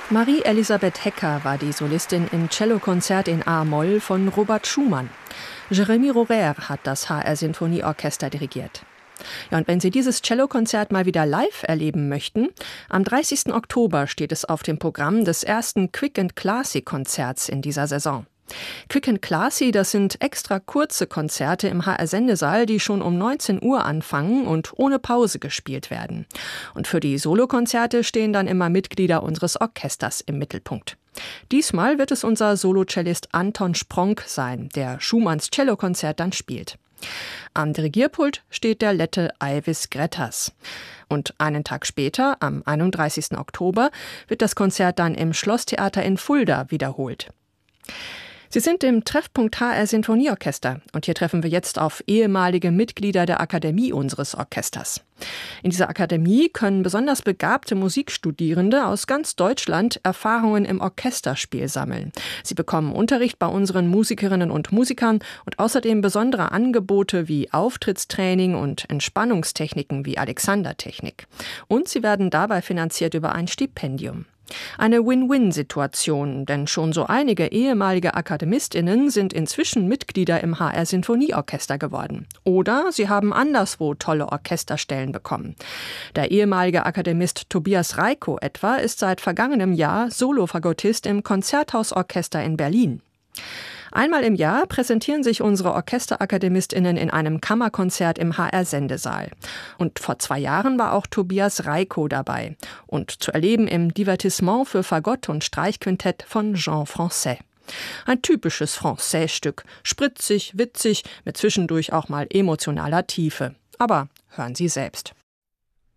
Marie-Elisabeth Hecker war die Solistin im Cellokonzert in A-Moll von Robert Schumann. Jérémy Rorer hat das HR-Sinfonieorchester dirigiert. Ja, und wenn Sie dieses Cellokonzert mal wieder live erleben möchten, am 30. Oktober steht es auf dem Programm des ersten Quick and Classy-Konzerts in dieser Saison. Quick and Classy, das sind extra kurze Konzerte im HR-Sendesaal, die schon um 19 Uhr anfangen und ohne Pause gespielt werden. Und für die Solokonzerte stehen dann immer Mitglieder unseres Orchesters im Mittelpunkt. Diesmal wird es unser Solocellist Anton Spronk sein, der Schumanns Cellokonzert dann spielt. Am Dirigierpult steht der Lette Eivis Grettas. Und einen Tag später, am 31. Oktober, wird das Konzert dann im Schlosstheater in Fulda wiederholt. Sie sind im Treffpunkt HR Sinfonieorchester und hier treffen wir jetzt auf ehemalige Mitglieder der Akademie unseres Orchesters. In dieser Akademie können besonders begabte Musikstudierende aus ganz Deutschland Erfahrungen im Orchesterspiel sammeln. Sie bekommen Unterricht bei unseren Musikerinnen und Musikern und außerdem besondere Angebote wie Auftrittstraining und Entspannungstechniken wie Alexander-Technik. Und sie werden dabei finanziert über ein Stipendium. Eine Win-Win-Situation, denn schon so einige ehemalige AkademistInnen sind inzwischen Mitglieder im HR-Sinfonieorchester geworden. Oder sie haben anderswo tolle Orchesterstellen bekommen. Der ehemalige Akademist Tobias Reiko etwa ist seit vergangenem Jahr Solofagottist im Konzerthausorchester in Berlin. Einmal im Jahr präsentieren sich unsere OrchesterakademistInnen in einem Kammerkonzert im HR-Sendesaal. Und vor 2 Jahren war auch Tobias Reiko dabei. Und zu erleben im Divertissement für Fagott und Streichquintett von Jean Francais. Ein typisches Francais-Stück. Spritzig, witzig, mit zwischendurch auch mal emotionaler Tiefe. Aber hören Sie selbst.